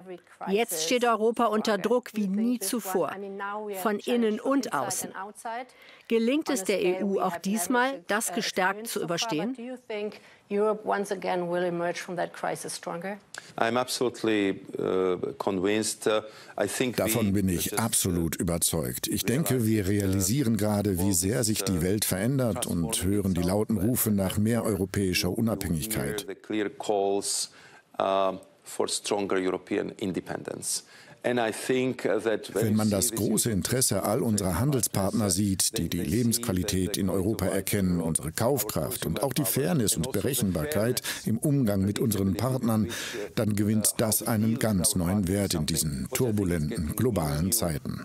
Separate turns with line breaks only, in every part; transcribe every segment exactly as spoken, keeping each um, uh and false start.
Jetzt steht Europa unter Druck wie nie zuvor, von innen und außen. Gelingt es der E U auch diesmal, das gestärkt zu überstehen?
Davon bin ich absolut überzeugt. Ich denke, wir realisieren gerade, wie sehr sich die Welt verändert und hören die lauten Rufe nach mehr europäischer Unabhängigkeit. Wenn man das große Interesse all unserer Handelspartner sieht, die die Lebensqualität in Europa erkennen, unsere Kaufkraft und auch die Fairness und Berechenbarkeit im Umgang mit unseren Partnern, dann gewinnt das einen ganz neuen Wert in diesen turbulenten globalen Zeiten.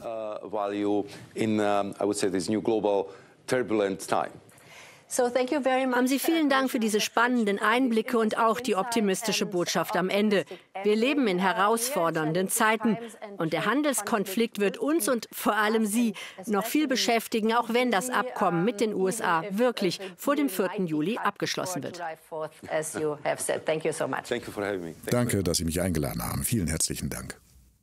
Haben Sie vielen Dank für diese spannenden Einblicke und auch die optimistische Botschaft am Ende. Wir leben in herausfordernden Zeiten und der Handelskonflikt wird uns und vor allem Sie noch viel beschäftigen, auch wenn das Abkommen mit den U S A wirklich vor dem vierten Juli abgeschlossen wird.
Danke, dass Sie mich eingeladen haben. Vielen herzlichen Dank.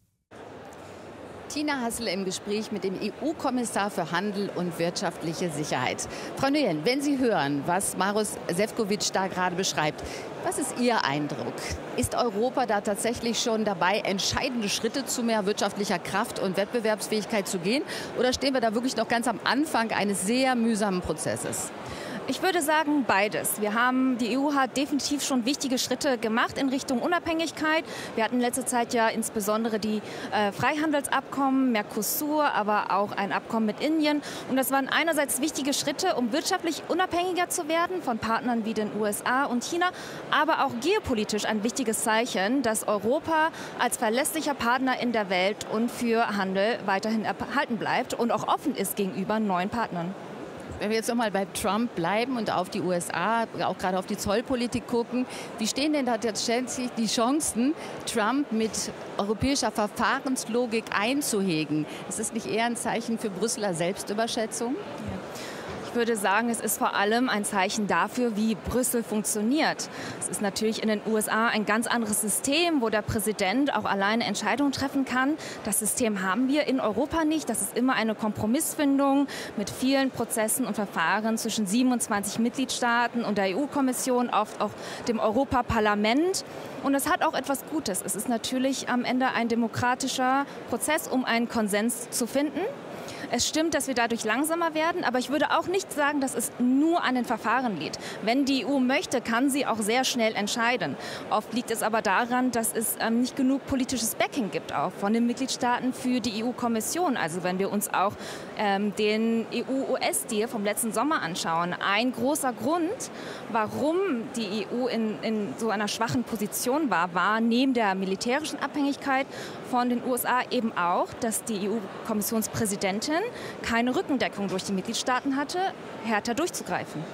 Tina Hassel im Gespräch mit dem E U-Kommissar für Handel und wirtschaftliche Sicherheit. Frau Nguyen, wenn Sie hören, was Maroš Šefčovič da gerade beschreibt, was ist Ihr Eindruck? Ist Europa da tatsächlich schon dabei, entscheidende Schritte zu mehr wirtschaftlicher Kraft und Wettbewerbsfähigkeit zu gehen? Oder stehen wir da wirklich noch ganz am Anfang eines sehr mühsamen Prozesses?
Ich würde sagen beides. Wir haben, die E U hat definitiv schon wichtige Schritte gemacht in Richtung Unabhängigkeit. Wir hatten in letzter Zeit ja insbesondere die äh, Freihandelsabkommen, Mercosur, aber auch ein Abkommen mit Indien. Und das waren einerseits wichtige Schritte, um wirtschaftlich unabhängiger zu werden von Partnern wie den U S A und China, aber auch geopolitisch ein wichtiges Zeichen, dass Europa als verlässlicher Partner in der Welt und für Handel weiterhin erhalten bleibt und auch offen ist gegenüber neuen Partnern.
Wenn wir jetzt noch mal bei Trump bleiben und auf die U S A, auch gerade auf die Zollpolitik gucken, wie stehen denn da tatsächlich die Chancen, Trump mit europäischer Verfahrenslogik einzuhegen? Ist das nicht eher ein Zeichen für Brüsseler Selbstüberschätzung?
Ja. Ich würde sagen, es ist vor allem ein Zeichen dafür, wie Brüssel funktioniert. Es ist natürlich in den U S A ein ganz anderes System, wo der Präsident auch alleine Entscheidungen treffen kann. Das System haben wir in Europa nicht. Das ist immer eine Kompromissfindung mit vielen Prozessen und Verfahren zwischen siebenundzwanzig Mitgliedstaaten und der E U-Kommission, oft auch dem Europaparlament. Und es hat auch etwas Gutes. Es ist natürlich am Ende ein demokratischer Prozess, um einen Konsens zu finden. Es stimmt, dass wir dadurch langsamer werden, aber ich würde auch nicht sagen, dass es nur an den Verfahren liegt. Wenn die E U möchte, kann sie auch sehr schnell entscheiden. Oft liegt es aber daran, dass es ähm, nicht genug politisches Backing gibt, auch von den Mitgliedstaaten für die E U-Kommission. Also wenn wir uns auch ähm, den E U-U S-Deal vom letzten Sommer anschauen. Ein großer Grund, warum die E U in, in so einer schwachen Position war, war neben der militärischen Abhängigkeit von den U S A eben auch, dass die E U-Kommissionspräsidentin keine Rückendeckung durch die Mitgliedstaaten hatte, härter durchzugreifen.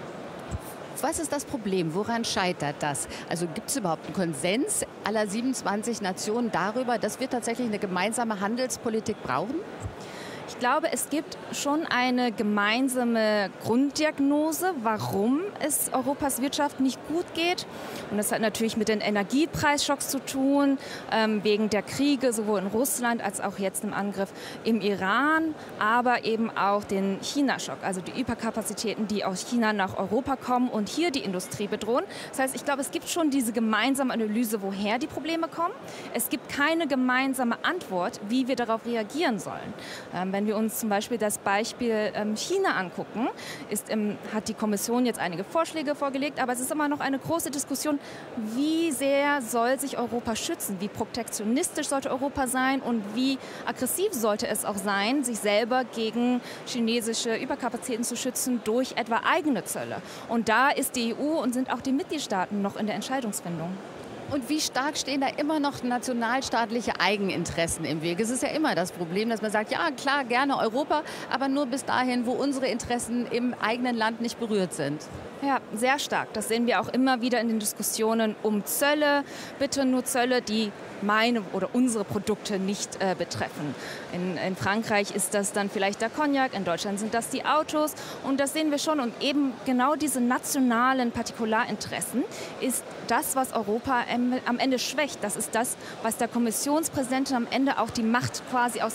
Was ist das Problem? Woran scheitert das? Also gibt es überhaupt einen Konsens aller siebenundzwanzig Nationen darüber, dass wir tatsächlich eine gemeinsame Handelspolitik brauchen?
Ich glaube, es gibt schon eine gemeinsame Grunddiagnose, warum es Europas Wirtschaft nicht gut geht. Und das hat natürlich mit den Energiepreisschocks zu tun, ähm, wegen der Kriege sowohl in Russland als auch jetzt im Angriff im Iran, aber eben auch den China-Schock, also die Überkapazitäten, die aus China nach Europa kommen und hier die Industrie bedrohen. Das heißt, ich glaube, es gibt schon diese gemeinsame Analyse, woher die Probleme kommen. Es gibt keine gemeinsame Antwort, wie wir darauf reagieren sollen. Ähm, Wenn wir uns zum Beispiel das Beispiel China angucken, ist im, hat die Kommission jetzt einige Vorschläge vorgelegt, aber es ist immer noch eine große Diskussion, wie sehr soll sich Europa schützen, wie protektionistisch sollte Europa sein und wie aggressiv sollte es auch sein, sich selber gegen chinesische Überkapazitäten zu schützen durch etwa eigene Zölle. Und da ist die E U und sind auch die Mitgliedstaaten noch in der Entscheidungsfindung.
Und wie stark stehen da immer noch nationalstaatliche Eigeninteressen im Weg? Es ist ja immer das Problem, dass man sagt, ja klar, gerne Europa, aber nur bis dahin, wo unsere Interessen im eigenen Land nicht berührt sind.
Ja, sehr stark. Das sehen wir auch immer wieder in den Diskussionen um Zölle. Bitte nur Zölle, die meine oder unsere Produkte nicht äh, betreffen. In, in Frankreich ist das dann vielleicht der Cognac, in Deutschland sind das die Autos. Und das sehen wir schon. Und eben genau diese nationalen Partikularinteressen ist das, was Europa am Ende schwächt. Das ist das, was der Kommissionspräsidentin am Ende auch die Macht quasi aus